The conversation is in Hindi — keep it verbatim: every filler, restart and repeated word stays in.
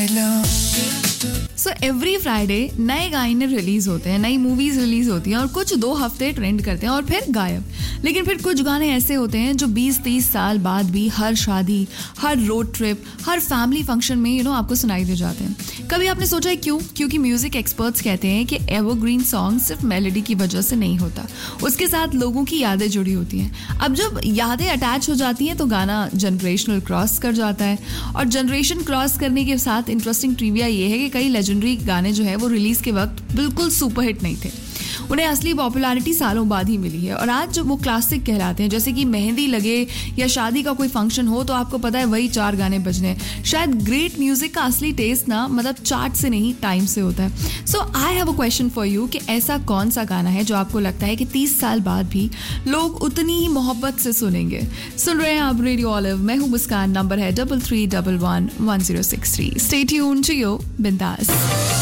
सो एवरी फ्राइडे नए गाने रिलीज होते हैं, नई मूवीज रिलीज होती हैं और कुछ दो हफ्ते ट्रेंड करते हैं और फिर गायब. लेकिन फिर कुछ गाने ऐसे होते हैं जो बीस तीस साल बाद भी हर शादी, हर रोड ट्रिप, हर फैमिली फंक्शन में यू नो आपको सुनाई दे जाते हैं. कभी आपने सोचा है क्यों? क्योंकि म्यूजिक एक्सपर्ट्स कहते हैं कि एवरग्रीन सॉन्ग सिर्फ मेलोडी की वजह से नहीं होता, उसके साथ लोगों की यादें जुड़ी होती हैं. अब जब यादें अटैच हो जाती हैं तो गाना जनरेशनल क्रॉस कर जाता है. और जनरेशन क्रॉस करने के साथ इंटरेस्टिंग ट्रिविया ये है कि कई लेजेंडरी गाने जो है वो रिलीज के वक्त बिल्कुल सुपरहिट नहीं थे, उन्हें असली पॉपुलैरिटी सालों बाद ही मिली है और आज जो वो क्लासिक कहलाते हैं. जैसे कि मेहंदी लगे या शादी का कोई फंक्शन हो तो आपको पता है वही चार गाने बजने. शायद ग्रेट म्यूजिक का असली टेस्ट ना मतलब चार्ट से नहीं टाइम से होता है. सो I have a question for you कि ऐसा कौन सा गाना है जो आपको लगता है कि तीस साल बाद भी लोग उतनी ही मोहब्बत से सुनेंगे. सुन रहे हैं आप रेडियो ऑलिव, मैं हूँ मुस्कान. नंबर है double three double one one zero six three. Stay tuned to your बिंदास.